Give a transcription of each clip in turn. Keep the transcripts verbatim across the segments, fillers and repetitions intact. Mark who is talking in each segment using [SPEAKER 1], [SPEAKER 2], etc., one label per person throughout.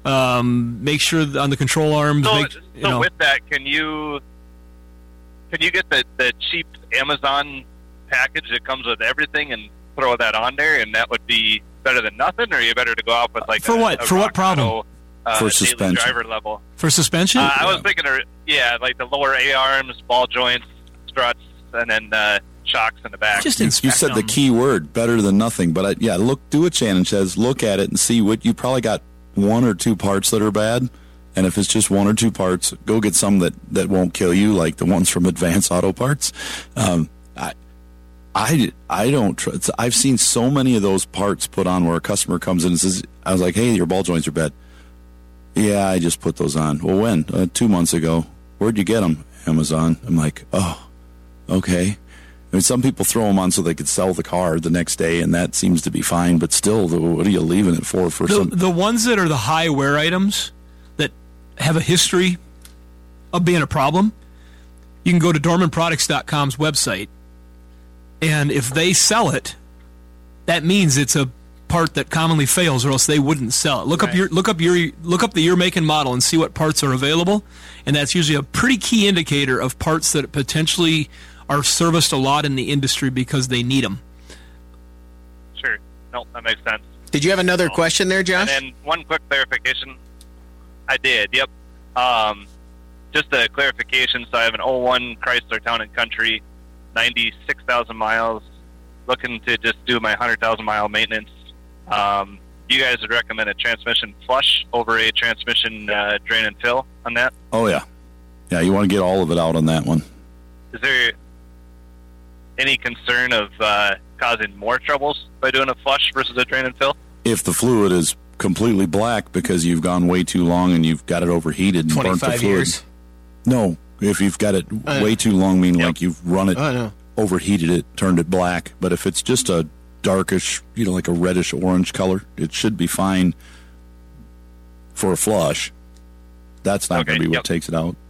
[SPEAKER 1] Um, make sure on the control arms.
[SPEAKER 2] So,
[SPEAKER 1] make, you
[SPEAKER 2] so
[SPEAKER 1] know,
[SPEAKER 2] with that, can you can you get the, the cheap Amazon package that comes with everything and throw that on there, and that would be better than nothing, or are you better to go out with like
[SPEAKER 1] for
[SPEAKER 2] a,
[SPEAKER 1] what
[SPEAKER 2] a
[SPEAKER 1] for what problem
[SPEAKER 2] Auto, uh,
[SPEAKER 3] for
[SPEAKER 2] daily
[SPEAKER 3] suspension
[SPEAKER 2] driver level
[SPEAKER 1] for suspension?
[SPEAKER 2] Uh, I
[SPEAKER 3] yeah.
[SPEAKER 2] was thinking, of, yeah, like the lower A arms, ball joints, struts, and then uh, shocks in the back.
[SPEAKER 1] Just
[SPEAKER 3] You,
[SPEAKER 1] inspect
[SPEAKER 3] you said
[SPEAKER 1] them.
[SPEAKER 3] the key word, better than nothing. But I, yeah, look, do what Shannon says. Look at it and see what you probably got one or two parts that are bad. And if it's just one or two parts, go get some that, that won't kill you, like the ones from Advanced Auto Parts. Um, I, I, I don't. Tr- I've seen so many of those parts put on where a customer comes in and says, "I was like, hey, your ball joints are bad." Yeah, I just put those on. Well, when? Uh, two months ago. Where'd you get them? Amazon. I'm like, oh, okay. I mean, some people throw them on so they could sell the car the next day, and that seems to be fine. But still, the, what are you leaving it for? For
[SPEAKER 1] the,
[SPEAKER 3] some?
[SPEAKER 1] the ones that are the high wear items that have a history of being a problem, you can go to dorman products dot com's website, and if they sell it, that means it's a part that commonly fails, or else they wouldn't sell it. Look
[SPEAKER 2] Right.
[SPEAKER 1] up your look up your look up the year, make, and model, and see what parts are available, and that's usually a pretty key indicator of parts that potentially are serviced a lot in the industry because they need them.
[SPEAKER 2] Sure. No, that makes sense.
[SPEAKER 4] Did you have another
[SPEAKER 2] Oh.
[SPEAKER 4] question there, Josh?
[SPEAKER 2] And then one quick clarification. I did, yep. Um, just a clarification. So I have an oh one Chrysler Town and Country, ninety-six thousand miles, looking to just do my one hundred thousand mile maintenance. Um, you guys would recommend a transmission flush over a transmission uh, drain and fill on that?
[SPEAKER 3] Oh, yeah. Yeah, you want to get all of it out on that one.
[SPEAKER 2] Is there any concern of uh, causing more troubles by doing a flush versus a drain and fill?
[SPEAKER 3] If the fluid is completely black because you've gone way too long and you've got it overheated and burnt the
[SPEAKER 4] twenty-five
[SPEAKER 3] fluid.
[SPEAKER 4] years.
[SPEAKER 3] No, if you've got it
[SPEAKER 4] I
[SPEAKER 3] way
[SPEAKER 4] know.
[SPEAKER 3] too long, mean
[SPEAKER 2] Yep.
[SPEAKER 3] like you've run it,
[SPEAKER 4] Oh, no.
[SPEAKER 3] overheated it, turned it black. But if it's just a darkish, you know, like a reddish orange color, it should be fine for a flush. That's not
[SPEAKER 2] Okay,
[SPEAKER 3] going to be what
[SPEAKER 2] yep.
[SPEAKER 3] takes it out.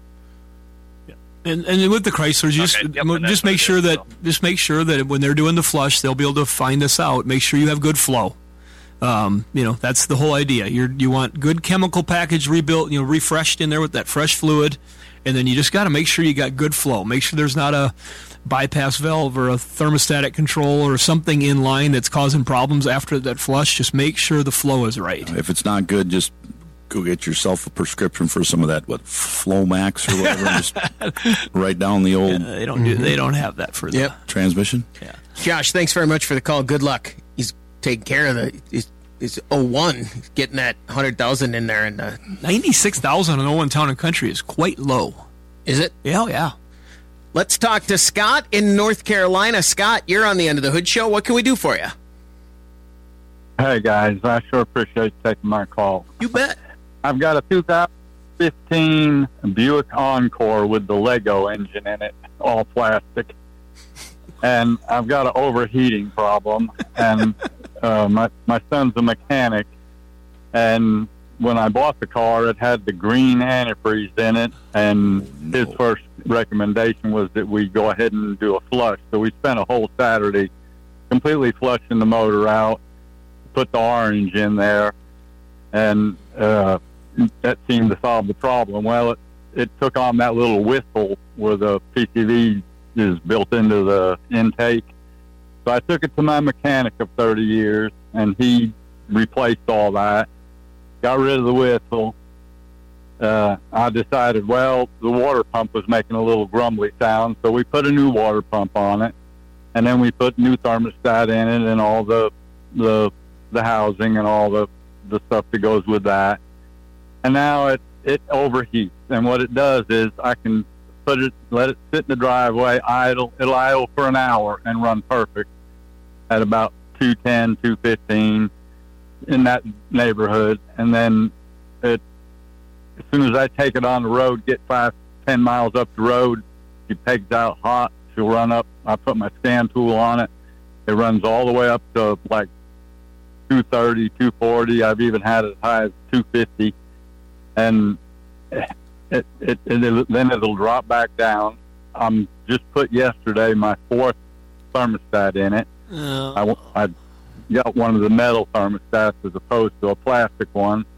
[SPEAKER 1] And and with the Chryslers, you just
[SPEAKER 2] Okay, yep,
[SPEAKER 1] mo-
[SPEAKER 2] and that's
[SPEAKER 1] just
[SPEAKER 2] what
[SPEAKER 1] make
[SPEAKER 2] it
[SPEAKER 1] sure
[SPEAKER 2] is,
[SPEAKER 1] that
[SPEAKER 2] so.
[SPEAKER 1] just make sure that when they're doing the flush, they'll be able to find this out. Make sure you have good flow. Um, you know, that's the whole idea. You you want good chemical package rebuilt, you know, refreshed in there with that fresh fluid, and then you just got to make sure you got good flow. Make sure there's not a bypass valve or a thermostatic control or something in line that's causing problems after that flush. Just make sure the flow is right.
[SPEAKER 3] If it's not good, just go get yourself a prescription for some of that, what, Flomax or whatever, and just write down the old
[SPEAKER 1] Uh, they don't do they don't have that for the
[SPEAKER 4] Yep.
[SPEAKER 3] transmission.
[SPEAKER 1] yeah.
[SPEAKER 4] Josh, thanks very much for the call. Good luck. He's taking care of the. He's, he's oh one, getting that one hundred thousand in there. And uh,
[SPEAKER 1] ninety-six thousand on oh one Town and Country is quite low.
[SPEAKER 4] is it?
[SPEAKER 1] Yeah, yeah.
[SPEAKER 4] Let's talk to Scott in North Carolina. Scott, you're on the End of the Hood Show. What can we do for you?
[SPEAKER 5] Hey guys, I sure appreciate taking my call.
[SPEAKER 4] You bet.
[SPEAKER 5] I've got a two thousand fifteen Buick Encore with the Lego engine in it, all plastic, and I've got an overheating problem. And uh, my my son's a mechanic, and when I bought the car, it had the green antifreeze in it, and his first recommendation was that we go ahead and do a flush. So we spent a whole Saturday completely flushing the motor out, put the orange in there, and uh, that seemed to solve the problem. Well, it, it took on that little whistle where the P C V is built into the intake. So I took it to my mechanic of thirty years, and he replaced all that, got rid of the whistle. Uh, I decided, well, the water pump was making a little grumbly sound, so we put a new water pump on it, and then we put new thermostat in it and all the the the housing and all the, the stuff that goes with that. And now it, it overheats. And what it does is I can put it, let it sit in the driveway, idle. It'll idle for an hour and run perfect at about two ten, two fifteen in that neighborhood. And then it, as soon as I take it on the road, get five, ten miles up the road, she pegs out hot. She'll run up. I put my scan tool on it. It runs all the way up to like two thirty, two forty. I've even had it as high as two fifty. And it, it, it, it then it'll drop back down. I'm just put yesterday my fourth thermostat in it.
[SPEAKER 1] Uh,
[SPEAKER 5] I, I got one of the metal thermostats as opposed to a plastic one.